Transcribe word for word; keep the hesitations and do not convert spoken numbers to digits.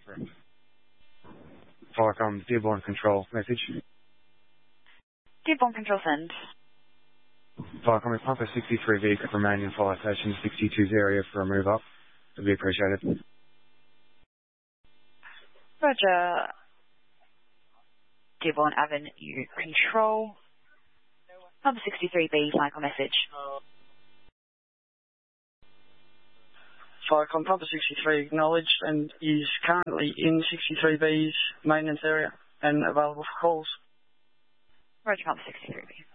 Viacom, Dearborn Control, message. Dearborn Control, send. Viacom, if Papa sixty-three V could remain in fire station sixty-two's area for a move up, it'd be appreciated. Roger. Dearborn Avenue Control. Papa sixty-three B, Viacom message. Viacom, Papa sixty-three acknowledged and is currently in sixty-three B's maintenance area and available for calls. Roger, Papa sixty-three B.